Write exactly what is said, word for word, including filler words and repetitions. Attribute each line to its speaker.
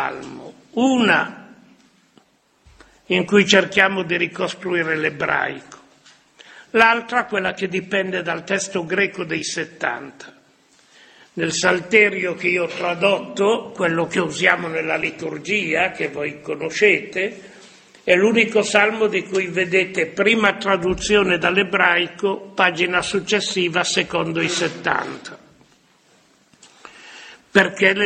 Speaker 1: salmo, una in cui cerchiamo di ricostruire l'ebraico, l'altra quella che dipende dal testo greco dei settanta. Nel Salterio che io ho tradotto, quello che usiamo nella liturgia, che voi conoscete, è l'unico salmo di cui vedete prima traduzione dall'ebraico, pagina successiva secondo i settanta. Perché